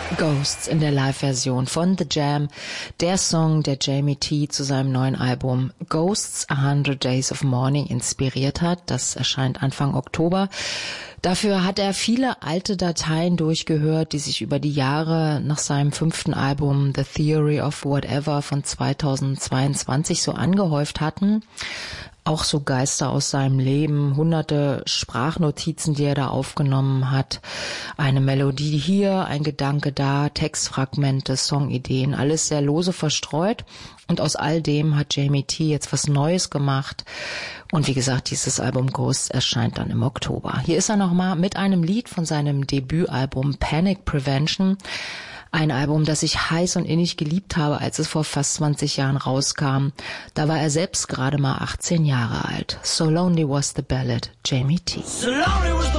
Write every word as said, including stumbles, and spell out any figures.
Ghosts in der Live-Version von The Jam, der Song, der Jamie T. zu seinem neuen Album Ghosts A Hundred Days of Mourning inspiriert hat. Das erscheint Anfang Oktober. Dafür hat er viele alte Dateien durchgehört, die sich über die Jahre nach seinem fünften Album The Theory of Whatever von zweitausendzweiundzwanzig so angehäuft hatten. Auch so Geister aus seinem Leben, hunderte Sprachnotizen, die er da aufgenommen hat, eine Melodie hier, ein Gedanke da, Textfragmente, Songideen, alles sehr lose verstreut. Und aus all dem hat Jamie T. jetzt was Neues gemacht. Und wie gesagt, dieses Album Ghosts erscheint dann im Oktober. Hier ist er nochmal mit einem Lied von seinem Debütalbum Panic Prevention. Ein Album, das ich heiß und innig geliebt habe, als es vor fast zwanzig Jahren rauskam. Da war er selbst gerade mal achtzehn Jahre alt. So Lonely Was the Ballad, Jamie T. So lonely was the